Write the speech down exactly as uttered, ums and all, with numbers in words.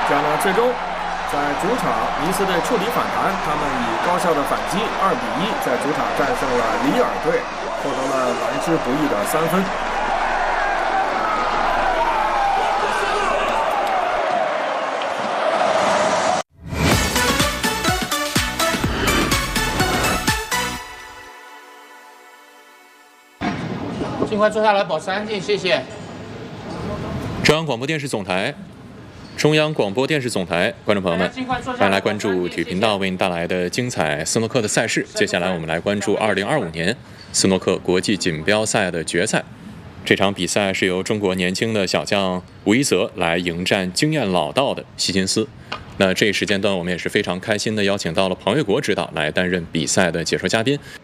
这样呢，最终在主场尼斯队触底反弹，他们以高效的反击二比一在主场战胜了里尔队，获得了来之不易的三分。 尽快坐下来，保持安静，谢谢。 中央广播电视总台，中央广播电视总台，观众朋友们，欢迎来关注体育频道为您带来的精彩斯诺克的赛事。接下来我们来关注二零二五年斯诺克国际锦标赛的决赛。这场比赛是由中国年轻的小将吴一泽来迎战经验老道的希金斯。那这一时间段，我们也是非常开心的邀请到了庞岳国指导来担任比赛的解说嘉宾。